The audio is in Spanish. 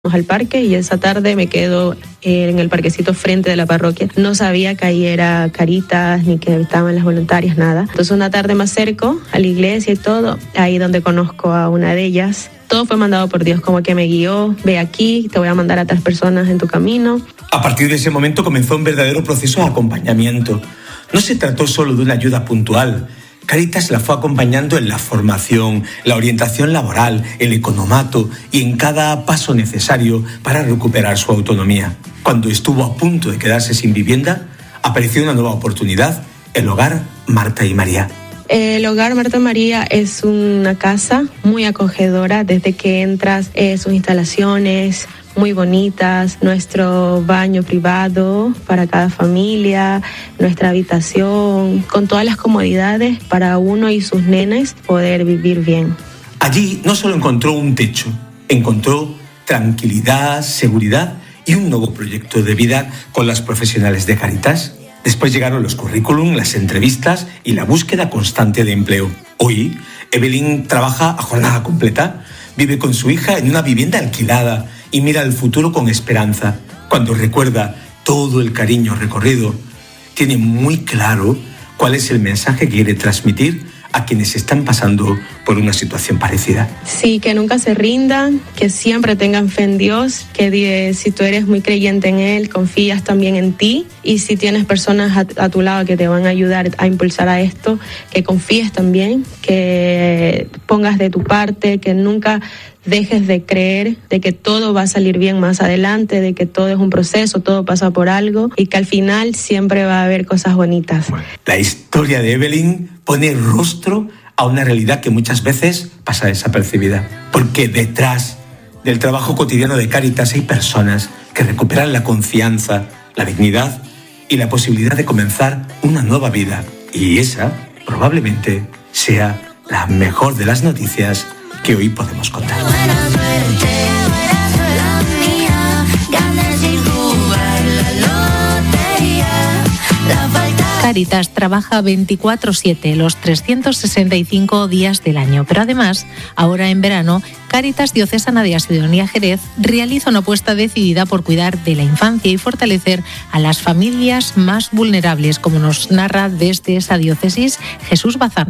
al parque y esa tarde me quedo en el parquecito frente de la parroquia. No sabía que ahí era Caritas ni que estaban las voluntarias, nada. Entonces una tarde me acerco a la iglesia y todo, ahí donde conozco a una de ellas. Todo fue mandado por Dios, como que me guió, ve aquí, te voy a mandar a 3 personas en tu camino. A partir de ese momento comenzó un verdadero proceso de acompañamiento. No se trató solo de una ayuda puntual. Caritas la fue acompañando en la formación, la orientación laboral, el economato y en cada paso necesario para recuperar su autonomía. Cuando estuvo a punto de quedarse sin vivienda, apareció una nueva oportunidad, el Hogar Marta y María. El Hogar Marta y María es una casa muy acogedora. Desde que entras, sus instalaciones muy bonitas, nuestro baño privado para cada familia, nuestra habitación, con todas las comodidades para uno y sus nenes poder vivir bien. Allí no solo encontró un techo, encontró tranquilidad, seguridad y un nuevo proyecto de vida con las profesionales de Caritas. Después llegaron los currículum, las entrevistas y la búsqueda constante de empleo. Hoy, Evelyn trabaja a jornada completa, vive con su hija en una vivienda alquilada y mira al futuro con esperanza. Cuando recuerda todo el cariño recorrido, tiene muy claro cuál es el mensaje que quiere transmitir a quienes están pasando por una situación parecida. Sí, que nunca se rindan, que siempre tengan fe en Dios, que si tú eres muy creyente en Él, confías también en ti, y si tienes personas a tu lado que te van a ayudar a impulsar a esto, que confíes también, que pongas de tu parte, que nunca dejes de creer de que todo va a salir bien más adelante, de que todo es un proceso, todo pasa por algo y que al final siempre va a haber cosas bonitas. La historia de Evelyn pone rostro a una realidad que muchas veces pasa desapercibida, porque detrás del trabajo cotidiano de Caritas hay personas que recuperan la confianza, la dignidad y la posibilidad de comenzar una nueva vida. Y esa probablemente sea la mejor de las noticias que hoy podemos contar. Caritas trabaja 24/7 los 365 días del año, pero además, ahora en verano, Caritas Diocesana de Asidonia Jerez realiza una apuesta decidida por cuidar de la infancia y fortalecer a las familias más vulnerables, como nos narra desde esa diócesis Jesús Bazán.